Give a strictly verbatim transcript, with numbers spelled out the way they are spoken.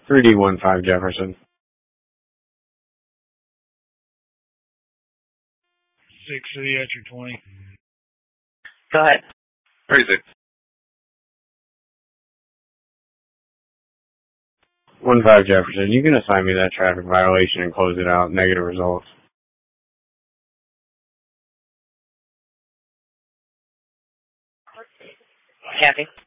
three D one five Jefferson. Six City at your twenty. Go ahead. thirty-six. one five Jefferson. You can assign me that traffic violation and close it out. Negative results. Kathy.